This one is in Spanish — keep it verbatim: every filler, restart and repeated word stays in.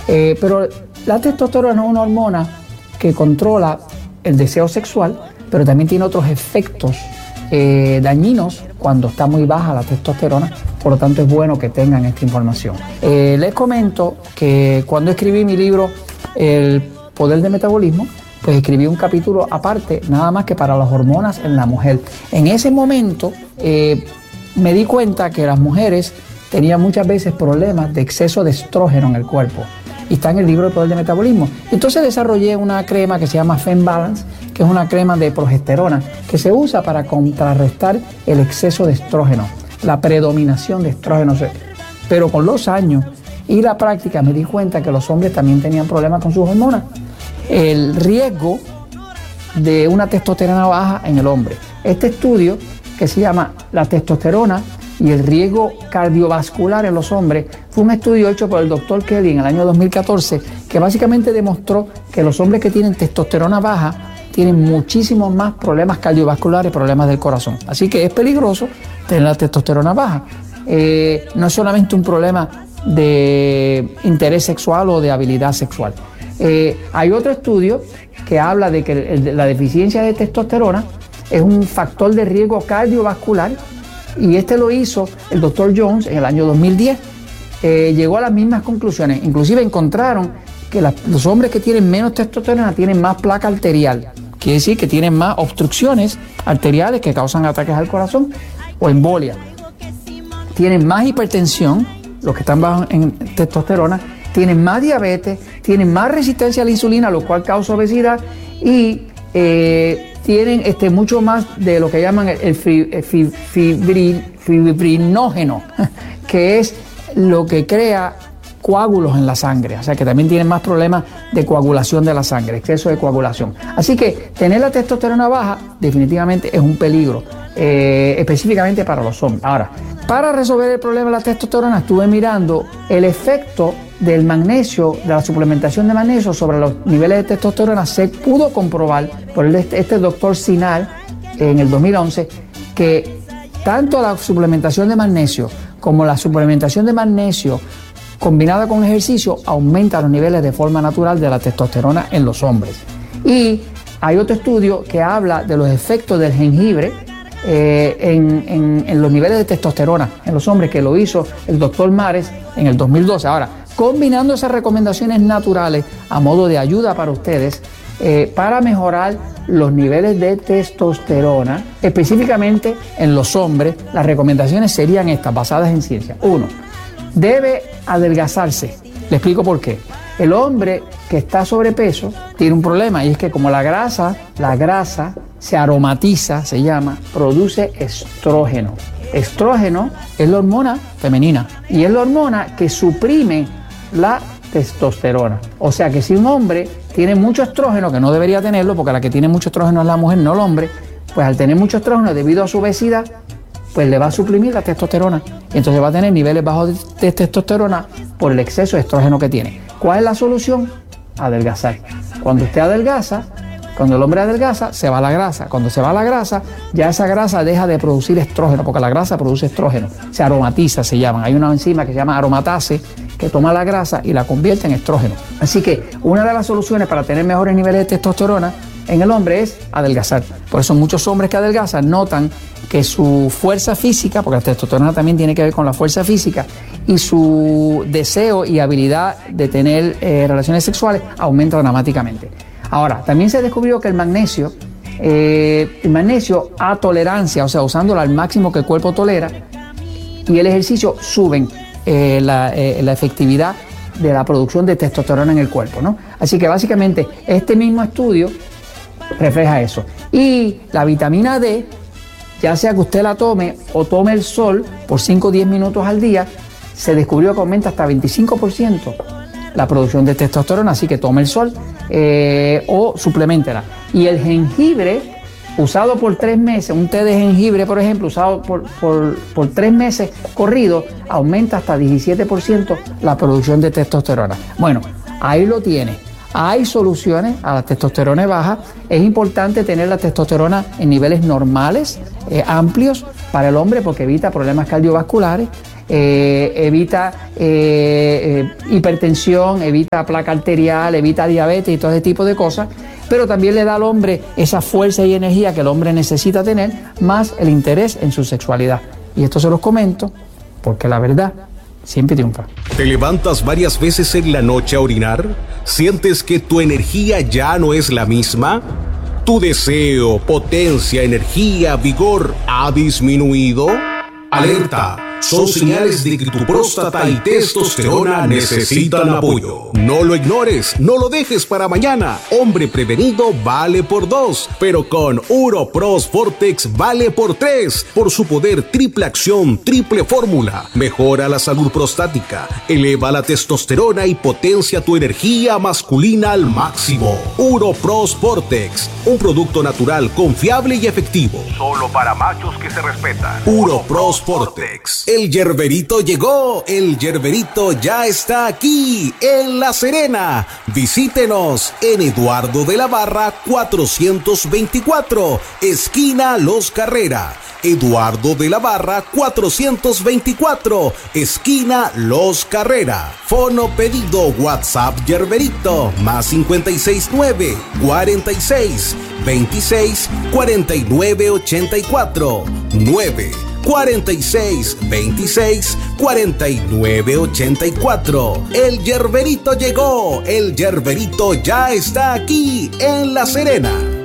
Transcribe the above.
Eh, pero la testosterona es una hormona que controla el deseo sexual, pero también tiene otros efectos eh, dañinos cuando está muy baja la testosterona. Por lo tanto, es bueno que tengan esta información. Eh, les comento que cuando escribí mi libro El Poder del Metabolismo, pues escribí un capítulo aparte, nada más que para las hormonas en la mujer. En ese momento eh, me di cuenta que las mujeres tenían muchas veces problemas de exceso de estrógeno en el cuerpo. Y está en el libro El Poder del Metabolismo. Entonces desarrollé una crema que se llama Fem Balance, que es una crema de progesterona, que se usa para contrarrestar el exceso de estrógeno, la predominación de estrógeno. Pero con los años y la práctica me di cuenta que los hombres también tenían problemas con sus hormonas. El riesgo de una testosterona baja en el hombre. Este estudio, que se llama La testosterona y el riesgo cardiovascular en los hombres, fue un estudio hecho por el doctor Kelly en el año dos mil catorce, que básicamente demostró que los hombres que tienen testosterona baja tienen muchísimos más problemas cardiovasculares, problemas del corazón. Así que es peligroso tener la testosterona baja. Eh, no es solamente un problema de interés sexual o de habilidad sexual. Eh, hay otro estudio que habla de que el, el, la deficiencia de testosterona es un factor de riesgo cardiovascular, y este lo hizo el doctor Jones en el año dos mil diez. Eh, llegó a las mismas conclusiones. Inclusive encontraron que la, los hombres que tienen menos testosterona tienen más placa arterial. Quiere decir que tienen más obstrucciones arteriales que causan ataques al corazón o embolia. Tienen más hipertensión, los que están bajos en testosterona, tienen más diabetes, tienen más resistencia a la insulina, lo cual causa obesidad, y eh, tienen este, mucho más de lo que llaman el, el fibril, fibril, fibrinógeno, que es lo que crea coágulos en la sangre. O sea que también tienen más problemas de coagulación de la sangre, exceso de coagulación. Así que tener la testosterona baja definitivamente es un peligro, eh, específicamente para los hombres. Ahora, para resolver el problema de la testosterona, estuve mirando el efecto del magnesio, de la suplementación de magnesio sobre los niveles de testosterona. Se pudo comprobar por este, este doctor Sinal en el dos mil once que tanto la suplementación de magnesio como la suplementación de magnesio combinada con ejercicio aumenta los niveles de forma natural de la testosterona en los hombres. Y hay otro estudio que habla de los efectos del jengibre eh, en, en, en los niveles de testosterona en los hombres, que lo hizo el doctor Mares en el dos mil doce. Ahora, combinando esas recomendaciones naturales a modo de ayuda para ustedes, eh, para mejorar los niveles de testosterona, específicamente en los hombres, las recomendaciones serían estas, basadas en ciencia. Uno, debe adelgazarse. Le explico por qué. El hombre que está sobrepeso tiene un problema, y es que como la grasa, la grasa se aromatiza, se llama, produce estrógeno. Estrógeno es la hormona femenina y es la hormona que suprime la testosterona. O sea que si un hombre tiene mucho estrógeno, que no debería tenerlo, porque la que tiene mucho estrógeno es la mujer, no el hombre, pues al tener mucho estrógeno debido a su obesidad, pues le va a suprimir la testosterona. Y entonces va a tener niveles bajos de, de testosterona por el exceso de estrógeno que tiene. ¿Cuál es la solución? Adelgazar. Cuando usted adelgaza, cuando el hombre adelgaza, se va la grasa. Cuando se va la grasa, ya esa grasa deja de producir estrógeno, porque la grasa produce estrógeno. Se aromatiza, se llaman. Hay una enzima que se llama aromatase, que toma la grasa y la convierte en estrógeno. Así que una de las soluciones para tener mejores niveles de testosterona en el hombre es adelgazar. Por eso muchos hombres que adelgazan notan que su fuerza física, porque la testosterona también tiene que ver con la fuerza física, y su deseo y habilidad de tener eh, relaciones sexuales aumenta dramáticamente. Ahora, también se descubrió que el magnesio, eh, el magnesio a tolerancia, o sea, usándolo al máximo que el cuerpo tolera, y el ejercicio suben eh, la, eh, la efectividad de la producción de testosterona en el cuerpo, ¿no? Así que básicamente este mismo estudio refleja eso. Y la vitamina D, ya sea que usted la tome o tome el sol por cinco o diez minutos al día, se descubrió que aumenta hasta veinticinco por ciento la producción de testosterona, así que tome el sol eh, o supleméntela. Y el jengibre, usado por tres meses, un té de jengibre, por ejemplo, usado por, por, por tres meses corrido, aumenta hasta diecisiete por ciento la producción de testosterona. Bueno, ahí lo tiene. Hay soluciones a la testosterona baja. Es importante tener la testosterona en niveles normales, eh, amplios para el hombre, porque evita problemas cardiovasculares. eh, evita eh, eh, hipertensión, evita placa arterial, evita diabetes y todo ese tipo de cosas, pero también le da al hombre esa fuerza y energía que el hombre necesita tener, más el interés en su sexualidad. Y esto se los comento porque la verdad siempre triunfa. ¿Te levantas varias veces en la noche a orinar? ¿Sientes que tu energía ya no es la misma? ¿Tu deseo, potencia, energía, vigor ha disminuido? ¡Alerta! Son señales de que tu próstata y testosterona necesitan apoyo. No lo ignores, no lo dejes para mañana. Hombre prevenido vale por dos, pero con Uropros Vortex vale por tres. Por su poder triple acción, triple fórmula. Mejora la salud prostática, eleva la testosterona y potencia tu energía masculina al máximo. Uropros Vortex, un producto natural, confiable y efectivo. Solo para machos que se respetan. Uropros Vortex. El yerberito llegó, el yerberito ya está aquí, en La Serena. Visítenos en Eduardo de la Barra cuatrocientos veinticuatro, esquina Los Carrera. Eduardo de la Barra cuatrocientos veinticuatro, esquina Los Carrera. Fono pedido WhatsApp Yerberito, más cincuenta y seis nueve, cuarenta y seis, veintiséis, cuarenta y nueve, ochenta y cuatro, nueve cuarenta y seis, veintiséis, cuarenta y nueve, ochenta y cuatro. El Yerberito llegó, el Yerberito ya está aquí en La Serena.